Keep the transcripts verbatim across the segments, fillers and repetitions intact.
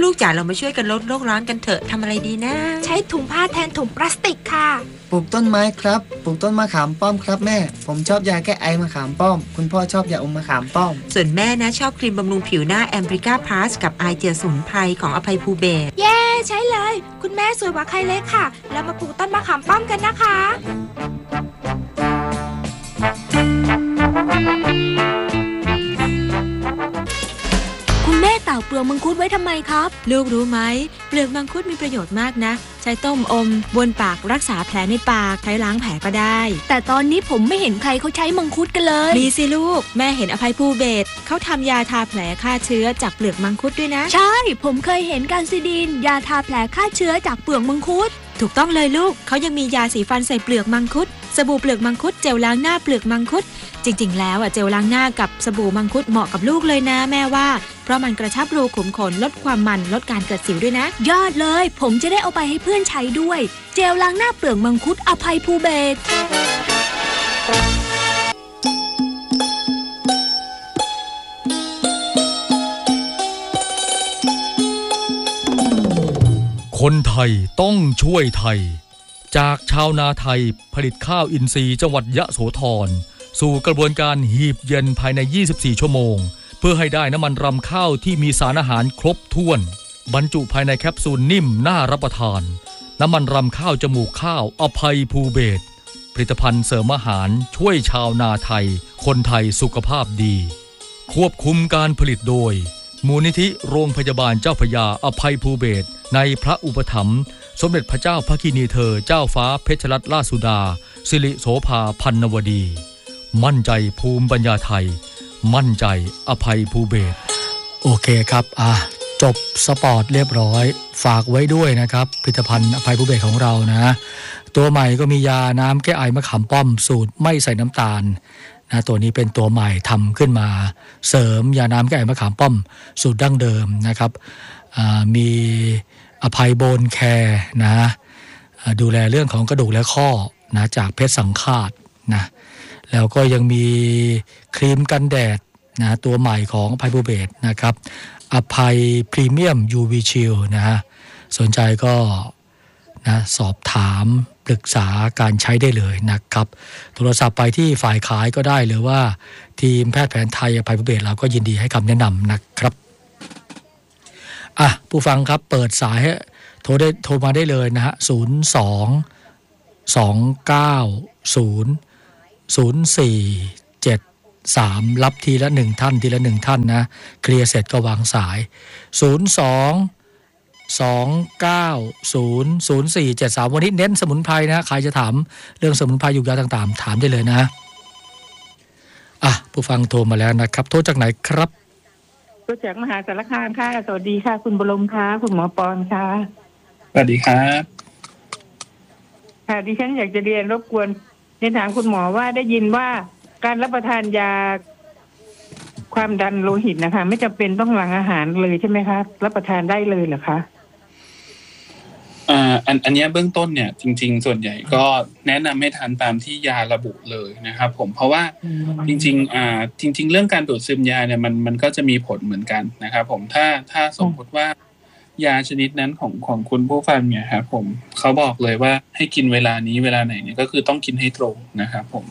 ลูกๆจ๋าเรามาช่วยกันลดโลกร้อนกันเถอะทำอะไรดีนะใช้ถุงผ้าแทนถุงพลาสติกค่ะปลูกต้นไม้ครับปลูกต้นมะขามป้อมครับแม่ผมชอบยาแก้ไอมะขามป้อมคุณพ่อชอบยาอมมะขามป้อมส่วนแม่นะชอบครีมบำรุงผิวหน้าแอมบริก้าพลัสกับไอเจียสมุนไพรของอภัยภูเบศรเย้ใช่เลยคุณแม่สวยกว่าใครเลยค่ะแล้วมาปลูกต้นมะขามป้อมกันนะคะคุณแม่เต่าเปลือกมังคุดไว้ทำไมครับลูกรู้ไหมเปลือกมังคุดมีประโยชน์มากนะใช้ต้มอมบนปากรักษาแผลในปากใช้ล้างแผลก็ได้แต่ตอนนี้ผมไม่เห็นใครเขาใช้มังคุดกันเลยมีสิลูกแม่เห็นอภัยภูเบศรเขาทำยาทาแผลฆ่าเชื้อจากเปลือกมังคุดด้วยนะใช่ผมเคยเห็นการซิดีนยาทาแผลฆ่าเชื้อจากเปลือกมังคุดถูกต้องเลยลูกเขายังมียาสีฟันใส่เปลือกมังคุดสบู่เปลือกมังคุดเจลล้างหน้าเปลือกมังคุดจริงๆแล้วอ่ะเจลล้างหน้ากับสบู่มังคุดเหมาะกับลูกเลยนะแม่ว่าเพราะมันกระชับรูขุมขนลดความมันลดการเกิดสิวด้วยนะยอดเลยผมจะได้เอาไปให้เพื่อนใช้ด้วยเจลล้างหน้าเปลือกมังคุดอภัยภูเบศรคนไทยต้องช่วยไทยจากชาวนาไทยผลิตข้าวอินทรีย์จังหวัดยะโสธรสู่กระบวนการหีบเย็นภายในยี่สิบสี่ชั่วโมงเพื่อให้ได้น้ำมันรำข้าวที่มีสารอาหารครบถ้วนบรรจุภายในแคปซูลนิ่มน่ารับประทานน้ำมันรำข้าวจมูกข้าวอภัยภูเบศรผลิตภัณฑ์เสริมอาหารช่วยชาวนาไทยคนไทยสุขภาพดีควบคุมการผลิตโดยมูลนิธิโรงพยาบาลเจ้าพระยาอภัยภูเบศรในพระอุปถัมภ์สมเด็จพระเจ้าพระกินีเธอเจ้าฟ้าเพชรรัตนราชสุดาสิริโสภาพันนวดีมั่นใจภูมิปัญญาไทยมั่นใจอภัยภูเบศรโอเคครับอ่ะจบสปอร์ตเรียบร้อยฝากไว้ด้วยนะครับผลิตภัณฑ์อภัยภูเบศรของเรานะตัวใหม่ก็มียาน้ำแก้ไอมะขามป้อมสูตรไม่ใส่น้ำตาลนะตัวนี้เป็นตัวใหม่ทำขึ้นมาเสริมยาน้ำแก้ไอมะขามป้อมสูตรดั้งเดิมนะครับมีอภัยโบนแคร์นะดูแลเรื่องของกระดูกและข้อนะจากเพชรสังฆาตนะแล้วก็ยังมีครีมกันแดดนะตัวใหม่ของอภัยภูเบศรนะครับอภัยพรีเมียม ยู วี Shield นะฮะสนใจก็นะสอบถามปรึกษาการใช้ได้เลยนะครับโทรศัพท์ไปที่ฝ่ายขายก็ได้หรือว่าทีมแพทย์แผนไทยอภัยภูเบศรเราก็ยินดีให้คำแนะนำนะครับอ่ะผู้ฟังครับเปิดสายโทรได้โทรมาได้เลยนะฮะศูนย์ สอง สอง เก้า ศูนย์ ศูนย์ สี่ เจ็ด สามรับทีละหนึ่งท่านทีละหนึ่งท่านนะเคลียร์เสร็จก็วางสายศูนย์ สอง สอง เก้า ศูนย์ ศูนย์ สี่ เจ็ด สามวันนี้เน้นสมุนไพรนะใครจะถามเรื่องสมุนไพรยุกยาต่างๆถามได้เลยนะอ่ะผู้ฟังโทรมาแล้วนะครับโทรจากไหนครับโทรจากมหาสารคามค่ะสวัสดีค่ะคุณบรมค่ะคุณหมอปอนค่ะสวัสดีครับค่ะดิฉันอยากจะเรียนรบกวนเรียนถามคุณหมอว่าได้ยินว่าการรับประทานยาความดันโลหิตนะคะไม่จำเป็นต้องหลังอาหารเลยใช่ไหมคะรับประทานได้เลยเหรอคะอ่าอันอันนี้เบื้องต้นเนี่ยจริงๆส่วนใหญ่ก็แนะนำให้ทานตามที่ยาระบุเลยนะครับผมเพราะว่าจริงๆอ่าจริงๆเรื่องการดูดซึมยาเนี่ยมันมันก็จะมีผลเหมือนกันนะครับผมถ้าถ้าสมมติว่ายาชนิดนั้นของของคุณผู้ฟังเนี่ยครับผมเขาบอกเลยว่าให้กินเวลานี้เวลาไหนเนี่ยก็คือต้องกินให้ตรงนะครับผม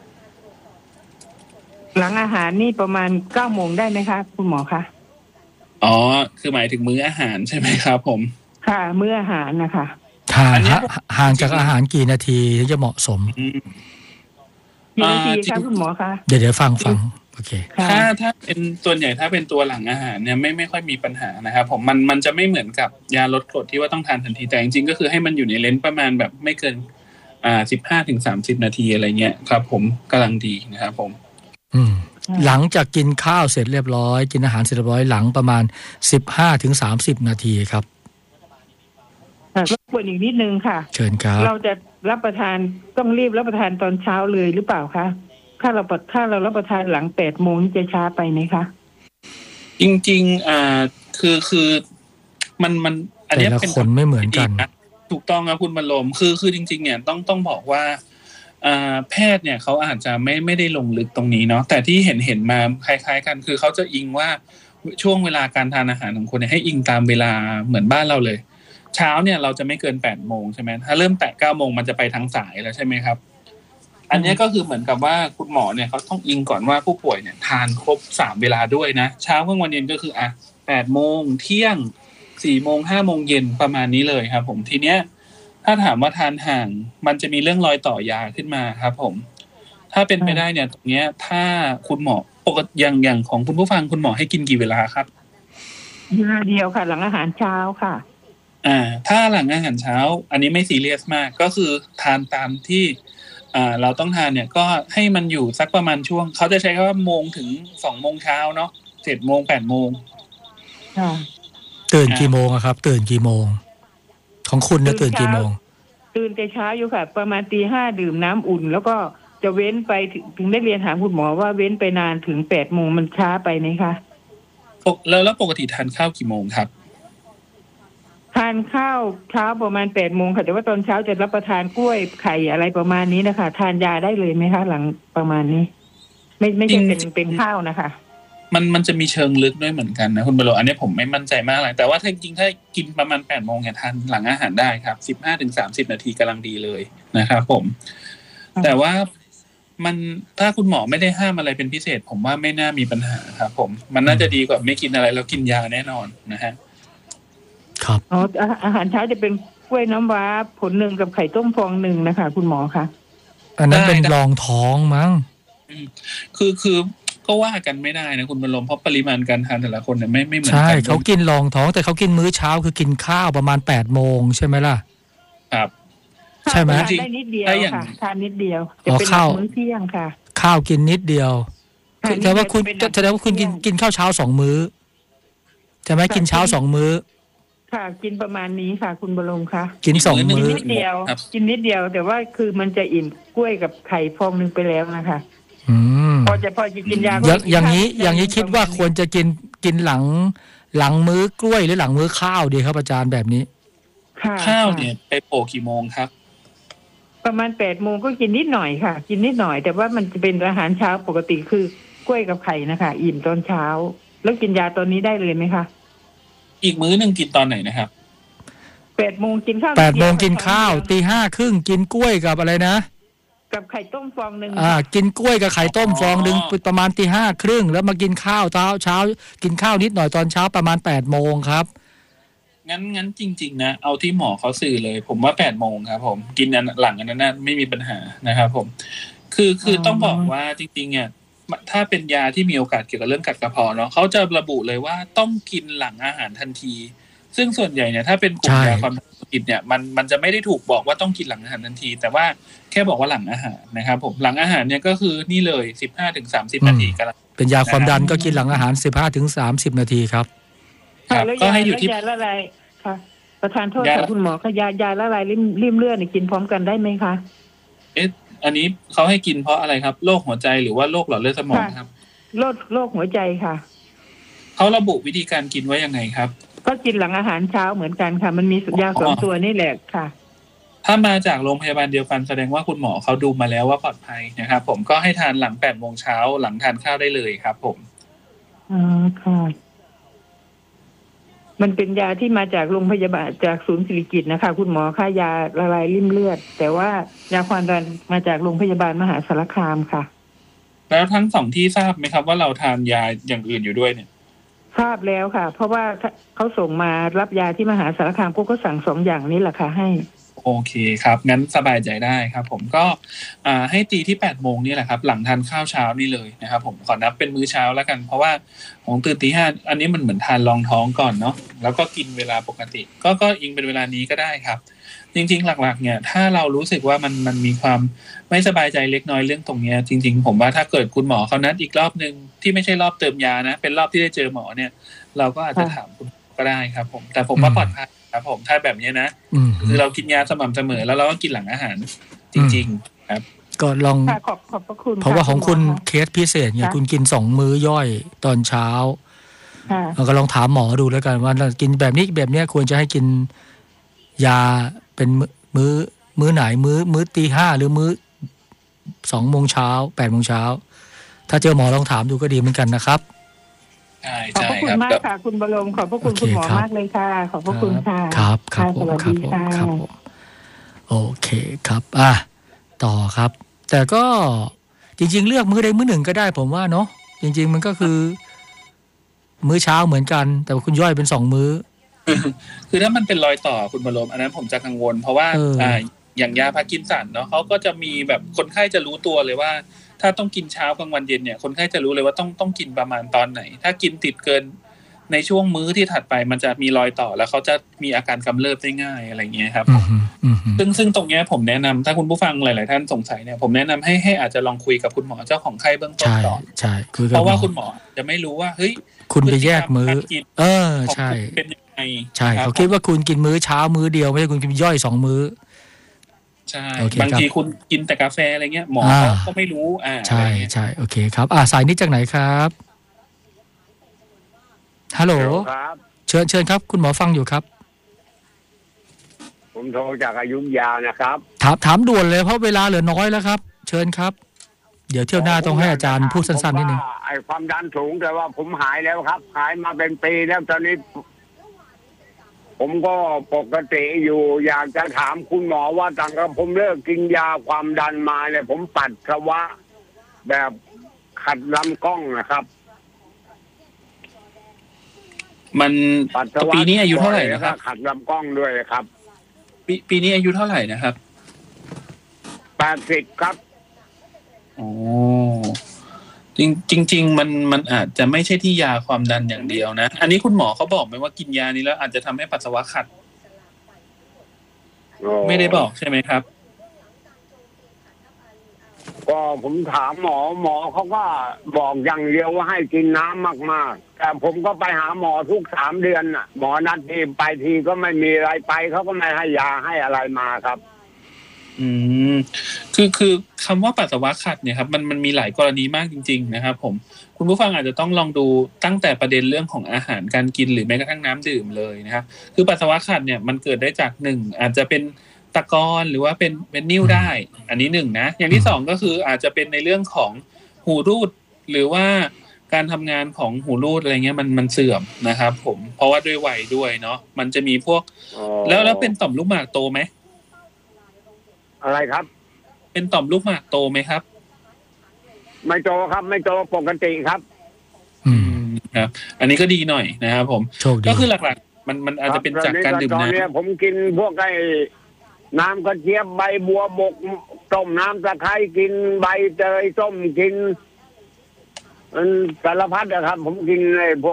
หลังอาหารนี่ประมาณเก้าโมงได้ไหมคะคุณหมอคะอ๋อคือหมายถึงมื้ออาหารใช่ไหมครับผมค่ะมื้ออาหารนะคะห่างห่างจากอาหารกี่นาทีถึงจะเหมาะสมกี่นาทีคะคุณหมอคะเดี๋ยวเดี๋ยวฟังฟังโอเคถ้าถ้าเป็นส่วนใหญ่ถ้าเป็นตัวหลังอาหารเนี่ยไม่ไม่ค่อยมีปัญหานะครับผมมันมันจะไม่เหมือนกับยาลดกรดที่ว่าต้องทานทันทีแต่จริงๆก็คือให้มันอยู่ในเลนส์ประมาณแบบไม่เกินอ่าสิบห้าถึงสามสิบนาทีอะไรเงี้ยครับผมกำลังดีนะครับผมอืมหลังจากกินข้าวเสร็จเรียบร้อยกินอาหารเสร็จเรียบร้อยหลังประมาณสิบห้าถึงสามสิบนาทีครับรบกวนอีกนิดนึงค่ะเชิญครับเราจะรับประทานต้องรีบรับประทานตอนเช้าเลยหรือเปล่าคะถ้าเราถ้าเรารับประทานหลังแปดโมงจะช้าไปไหมคะจริงๆอ่าคือคือมันมันอันนี้เป็นคนไม่เหมือนกันถูกต้องครับคุณบรรลมคือคือจริงๆเนี่ยต้องต้องบอกว่าแพทย์เนี่ยเขาอาจจะไม่ไม่ได้ลงลึกตรงนี้เนาะแต่ที่เห็นเห็นมาคล้ายๆกันคือเขาจะอิงว่าช่วงเวลาการทานอาหารของคนเนี่ยให้อิงตามเวลาเหมือนบ้านเราเลยเช้าเนี่ยเราจะไม่เกินแปดโมงใช่ไหมถ้าเริ่มแตะเก้าโมงมันจะไปทางสายแล้วใช่ไหมครับอันนี้ก็คือเหมือนกับว่าคุณหมอเนี่ยเขาต้องอิงก่อนว่าผู้ป่วยเนี่ยทานครบสามเวลาด้วยนะเช้ากลางวันเย็นก็คืออ่ะแปดโมงเที่ยงสี่โมงห้าโมงเย็นประมาณนี้เลยครับผมทีเนี้ยถ้าถามว่าทานห่างมันจะมีเรื่องรอยต่อยาขึ้นมาครับผมถ้าเป็นไปได้เนี่ยตรงเนี้ยถ้าคุณหมอปกติอย่างอย่างของคุณผู้ฟังคุณหมอให้กินกี่เวลาครับเวลาเดียวค่ะหลังอาหารเช้าค่ะอ่าถ้าหลังอาหารเช้าอันนี้ไม่ซีเรียสมากก็คือทานตามที่อ่าเราต้องทานเนี่ยก็ให้มันอยู่สักประมาณช่วงเขาจะใช้คำว่าโมงถึงสองโมงเช้าเนาะเจ็ดโมงแปดโมงค่ะตื่นกี่โมงอะครับตื่นกี่โมงของคุณเนี่ยตื่นกี่โมงตื่นแต่เช้าอยู่ค่ะประมาณตีห้าดื่มน้ำอุ่นแล้วก็จะเว้นไปถึงได้เรียนถามคุณหมอว่าเว้นไปนานถึงแปดโมงมันช้าไปไหมคะแล้วแล้วปกติทานข้าวกี่โมงครับทานข้าวเช้าประมาณแปดโมงค่ะแต่ว่าตอนเช้าจะรับประทานกล้วยไข่อะไรประมาณนี้นะคะทานยาได้เลยไหมคะหลังประมาณนี้ไม่ไม่ใช่เป็นเป็นข้าวนะคะมันมันจะมีเชิงลึกด้วยเหมือนกันนะคุณบรรลุอันนี้ผมไม่มั่นใจมากเลยแต่ว่าถ้าจริงๆถ้ากินประมาณแปดโมงเนี่ยทานหลังอาหารได้ครับสิบห้าถึงสามสิบนาทีกำลังดีเลยนะครับผมแต่ว่ามันถ้าคุณหมอไม่ได้ห้ามอะไรเป็นพิเศษผมว่าไม่น่ามีปัญหาครับผมมันน่าจะดีกว่าไม่กินอะไรแล้วกินยาแน่นอนนะฮะครับอ๋ออาหารเช้าจะเป็นกล้วยน้ำว้าผลหนึ่งกับไข่ต้มฟองหนึ่งนะคะคุณหมอคะอันนั้นเป็นรองท้องมั้งคือคือก็ว่ากันไม่ได้นะคุณบรรลมเพราะปริมาณการทานแต่ละคนเนี่ยไม่ไม่เหมือนกันใช่เขากินรองท้องแต่เขากินมื้อเช้าคือกินข้าวประมาณแปดโมงใช่ไหมล่ะครับใช่ไหมทานได้นิดเดียวค่ะทานนิดเดียวจะเป็นมื้อเที่ยงค่ะข้าวกินนิดเดียวแต่ว่าคุณแสดงว่าคุณกินกินข้าวเช้าสองมื้อใช่ไหมกินเช้าสองมื้อค่ะกินประมาณนี้ค่ะคุณบรมค่ะกินสองมื้อนิดเดียวกินนิดเดียวแต่ว่าคือมันจะอิ่มกล้วยกับไข่ฟองนึงไปแล้วนะคะพอจะพอจะกินยาอย่างนี้อย่างนี้คิดว่าควรจะกินกินหลังหลังมื้อกล้วยหรือหลังมื้อข้าวดีครับอาจารย์แบบนี้ข้าวเนี่ยไปโปะกี่โมงครับประมาณแปดโมงก็กินนิดหน่อยค่ะกินนิดหน่อยแต่ว่ามันจะเป็นอาหารเช้าปกติคือกล้วยกับไข่นะคะอิ่มตอนเช้าแล้วกินยาตอนนี้ได้เลยไหมคะอีกมื้อหนึ่งกินตอนไหนนะครับแปดโมงกินข้าวแปดโมงกินข้าวตีห้าครึ่งกินกล้วยกับอะไรนะกับไข่ต้มฟองหนึ่งอ่ากินกล้วยกับไข่ต้มฟองหนึ่งประมาณตีห้าครึ่งแล้วมากินข้าวเช้าเช้ากินข้าวนิดหน่อยตอนเช้าประมาณแปดโมงครับงั้นงั้นจริงๆนะเอาที่หมอเขาสื่อเลยผมว่าแปดโมงครับผมกินนั้นหลังอันนั้นไม่มีปัญหานะครับผมคือคือต้องบอกว่าจริงๆเนี่ยถ้าเป็นยาที่มีโอกาสเกี่ยวกับเรื่องกัดกระเพาะเนาะเขาจะระบุเลยว่าต้องกินหลังอาหารทันทีซึ่งส่วนใหญ่เนี่ยถ้าเป็นกลุ่มยาความดันโลหิตเนี่ยมันมันจะไม่ได้ถูกบอกว่าต้องกินหลังอาหารทันทีแต่ว่าแค่บอกว่าหลังอาหารนะครับผมหลังอาหารเนี่ยก็คือนี่เลย สิบห้าถึงสามสิบ นาทีกันเป็นยาความดันก็กินหลังอาหาร สิบห้าถึงสามสิบ นาทีครับครับก็ให้อยู่ที่ยาละลายค่ะประธานโทษค่ะคุณหมอค่ะยายาละลายริ่มริ่มเลือดเนี่ยกินพร้อมกันได้ไหมคะเอ๊ะอันนี้เขาให้กินเพราะอะไรครับโรคหัวใจหรือว่าโรคหลอดเลือดสมองครับโรคโรคหัวใจค่ะเขาระบุวิธีการกินไว้ยังไงครับก็กินหลังอาหารเช้าเหมือนกันค่ะมันมียาสองตัวนี่แหละค่ะถ้ามาจากโรงพยาบาลเดียวกันแสดงว่าคุณหมอเขาดูมาแล้วว่าปลอดภัยนะครับผมก็ให้ทานหลังแปดโมงเช้าหลังทานข้าวได้เลยครับผมอ๋อค่ะมันเป็นยาที่มาจากโรงพยาบาลจากศูนย์ศิริกิติ์นะคะคุณหมอค่ะยาละลายริ่มเลือดแต่ว่ายาความดันมาจากโรงพยาบาลมหาสารคามค่ะแล้วทั้งสองที่ทราบไหมครับว่าเราทานยาอย่างอื่นอยู่ด้วยเนี่ยทราบแล้วค่ะเพราะว่าเขาส่งมารับยาที่มหาสารคามพวกก็สั่งสองอย่างนี้แหละค่ะให้โอเคครับงั้นสบายใจได้ครับผมก็อ่าให้ตีที่แปดโมงนี่แหละครับหลังทานข้าวเช้านี่เลยนะครับผมขอนับเป็นมื้อเช้าแล้วกันเพราะว่าของตื่นตีห้าอันนี้มันเหมือนทานรองท้องก่อนเนาะแล้วก็กินเวลาปกติก็ก็อิงเป็นเวลานี้ก็ได้ครับจริงๆหลักๆเนี่ยถ้าเรารู้สึกว่ามันมันมีความไม่สบายใจเล็กน้อยเรื่องตรงนี้จริงๆผมว่าถ้าเกิดคุณหมอเขานัดอีกรอบนึงที่ไม่ใช่รอบเติมยานะเป็นรอบที่ได้เจอหมอเนี่ยเราก็อาจจะถามคุณก็ได้ครับผมแต่ผมว่าปลอดภัยครับผมถ้าแบบนี้นะคือเรากินยาสม่ำเสมอแล้วเราก็กินหลังอาหารจริงๆครับก็ลองขอบขอบพระคุณเพราะว่าของคุณเคสพิเศษเนี่ยคุณกินสองมื้อย่อยตอนเช้าเราก็ลองถามหมอดูแล้วกันว่ากินแบบนี้แบบนี้ควรจะให้กินยาเป็นมื้อมื้อไหนมื้อมื้อตีห้าหรือมื้อสองโมงเช้าแปดโมงเช้าถ้าเจอหมอลองถามดูก็ดีเหมือนกันนะครับใช่ขอบใช่พระคุคณรับมากค่ะ คุณบรมขอบพระคุณคุณหมอมากเลยค่ะ ขอบพระคุณค่ะครับครับผมสวัสครับดีผมค่ะครับผมโอเคครับอ่ะต่อครับ แต่ก็จริงๆเลือกมื้อใดมื้อหนึ่งก็ได้ผมว่าเนาะจริง ๆ มันก็คือ มื้อเช้าเหมือนกัน แต่ว่าคุณย่อยเป็นสองมื้อคือถ้ามันเป็นรอยต่อคุณบรมอันนั้นผมจะกังวล เพราะว่าเอออ่อ่าอย่างยาพาร์กินสันเนาะเขาก็จะมีแบบคนไข้จะรู้ตัวเลยว่า ถ้าต้องกินเช้ากลางวันเย็นเนี่ยคนไข้จะรู้เลยว่าต้องต้องกินประมาณตอนไหน ถ้ากินติดเกินในช่วงมื้อที่ถัดไปมันจะมีรอยต่อแล้วเขาจะมีอาการกำเริบได้ง่ายอะไรเงี้ยครับอืมฮึอืมฮึซึ่งซึ่งตรงเนี้ยผมแนะนำถ้าคุณผู้ฟังหลาย ๆ ท่านสงสัยเนี่ยผมแนะนำให้ให้อาจจะลองคุยกับคุณหมอเจ้าของไข้เบื้องต้นใช่ก่อนใช่คุยกับเพราะว่าหมอคุณหมอจะไม่รู้ว่าเฮ้ยคุณไปแยกมื้อพฤติรรการกินเออของใช่คุณเป็นยังไงใช่รับเขาคิดว่าคุณกินมื้อเช้ามื้อเดียวไม่ใช่คุณกินย่อยสองมื้อใช่โอเคบางครับทีคุณกินแต่กาแฟอะไรเงี้ยหมออ่าเขาก็ไม่รู้อ่าใช่อะไรเงี้ยใช่โอเคครับอ่าสายนี้จากไหนครับฮัลโหลครับเชิญเชิญครับ คุณหมอฟังอยู่ครับผมโทรจากอยุธยานะครับถามถามด่วนเลยเพราะเวลาเหลือน้อยแล้วครับ เชิญครับ เดี๋ยวเที่ยวหน้าต้องให้อาจารย์พูดสั้นๆนิดนึงผมว่าไอ้ความดันสูงแต่ว่าผมหายแล้วครับ หายมาเป็นปีแล้วตอนนี้ ผมก็ปกติอยู่ อยากจะถามคุณหมอว่าตั้งแต่ผมเลิกกินยาความดันมาเนี่ย ผมปัสสาวะแบบขัดลำกล้องนะครับมันปัสสาวะปีนี้อายุเท่าไหร่นะครับขัดลำกล้องด้วยครับปีปีนี้อายุเท่าไหร่นะครับแปดสิบครับโอ้จริงจริงจริงมันมันอาจจะไม่ใช่ที่ยาความดันอย่างเดียวนะ อันนี้คุณหมอเขาบอกไหมว่ากินยานี้แล้วอาจจะทำให้ปัสสาวะขัด ไม่ได้บอกใช่ไหมครับก็ผมถามหมอหมอเขาก็บอกอย่างเดียวว่าให้กินน้ำมากๆแต่ผมก็ไปหาหมอทุกสามเดือนน่ะ หมอนัดทีไปทีก็ไม่มีอะไรไปเขาก็ไม่ให้ยาให้อะไรมาครับอืมคือคือคำว่าปัสสาวะขัดเนี่ยครับมันมันมีหลายกรณีมากจริง ๆ นะครับผมคุณผู้ฟังอาจจะต้องลองดูตั้งแต่ประเด็นเรื่องของอาหารการกินหรือแม้กระทั่งน้ำดื่มเลยนะครับคือปัสสาวะขัดเนี่ยมันเกิดได้จากหนึ่งอาจจะเป็นตะกอนหรือว่าเป็นเป็นนิ่วได้ อันนี้หนึ่งนะอย่างที่สองก็คืออาจจะเป็นในเรื่องของหูรูดหรือว่าการทำงานของหูรูดอะไรเงี้ยมันมันเสื่อมนะครับผมเพราะว่าด้วยวัยด้วยเนาะมันจะมีพวกแล้วแล้วเป็นต่อมลูกหมากโตไหมอะไรครับเป็นต่อมลูกหมากโตไหมครับไม่โตครับ ไม่โตปกติครับอืมครับ อันนี้ก็ดีหน่อยนะครับผมโชคดีก็คือหลักๆ มันมันอาจจะเป็นจากการดื่มตอนน้นี้ผมกินพวกไอ้น้ำกระเจี๊ยบใบบัวบกต้มน้ำตะไคร้กินใบเตยต้มกินมันสารพัดนะครับ ผมกินไอ้พวก